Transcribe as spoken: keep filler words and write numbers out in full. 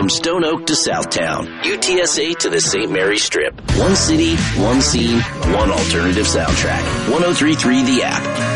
From Stone Oak to Southtown, U T S A to the Saint Mary Strip. One city, one scene, one alternative soundtrack. one oh three point three The App.